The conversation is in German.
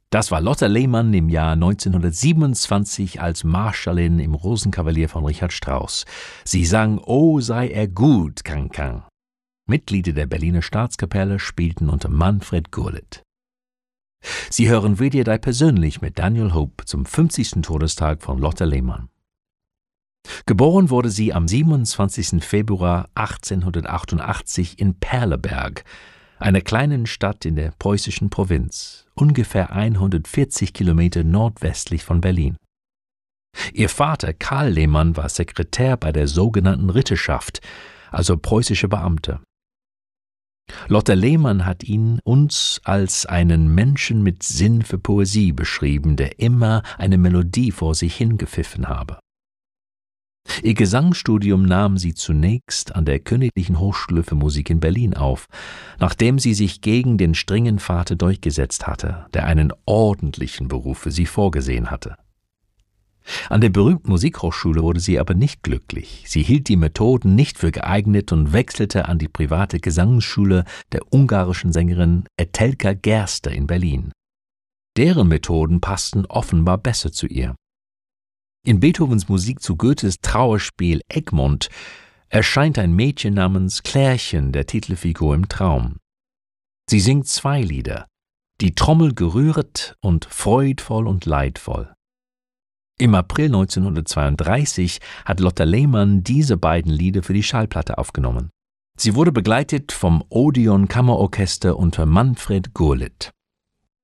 Das war Lotte Lehmann im Jahr 1927 als Marschallin im Rosenkavalier von Richard Strauss. Sie sang »Oh, sei er gut, Kang Kang«. Mitglieder der Berliner Staatskapelle spielten unter Manfred Gurlitt. Sie hören Wie dir dei persönlich mit Daniel Hope zum 50. Todestag von Lotte Lehmann. Geboren wurde sie am 27. Februar 1888 in Perleberg, einer kleinen Stadt in der preußischen Provinz, ungefähr 140 Kilometer nordwestlich von Berlin. Ihr Vater Karl Lehmann war Sekretär bei der sogenannten Ritterschaft, also preußische Beamte. Lotte Lehmann hat ihn uns als einen Menschen mit Sinn für Poesie beschrieben, der immer eine Melodie vor sich hingepfiffen habe. Ihr Gesangsstudium nahm sie zunächst an der Königlichen Hochschule für Musik in Berlin auf, nachdem sie sich gegen den strengen Vater durchgesetzt hatte, der einen ordentlichen Beruf für sie vorgesehen hatte. An der berühmten Musikhochschule wurde sie aber nicht glücklich. Sie hielt die Methoden nicht für geeignet und wechselte an die private Gesangsschule der ungarischen Sängerin Etelka Gerster in Berlin. Deren Methoden passten offenbar besser zu ihr. In Beethovens Musik zu Goethes Trauerspiel Egmont erscheint ein Mädchen namens Klärchen, der Titelfigur im Traum. Sie singt 2 Lieder, die Trommel gerühret und freudvoll und leidvoll. Im April 1932 hat Lotte Lehmann diese beiden Lieder für die Schallplatte aufgenommen. Sie wurde begleitet vom Odeon Kammerorchester unter Manfred Gurlitt.